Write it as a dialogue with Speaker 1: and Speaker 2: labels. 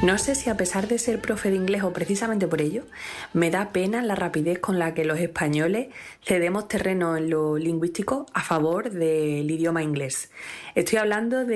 Speaker 1: No sé si a pesar de ser profe de inglés o precisamente por ello, me da pena la rapidez con la que los españoles cedemos terreno en lo lingüístico a favor del idioma inglés. Estoy hablando de